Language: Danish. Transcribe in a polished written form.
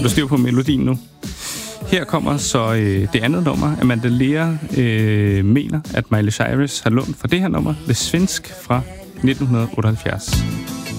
Har du styr på melodien nu? Her kommer så det andet nummer. Amanda Lear mener, at Miley Cyrus har lånt for det her nummer, The Svensk fra 1978.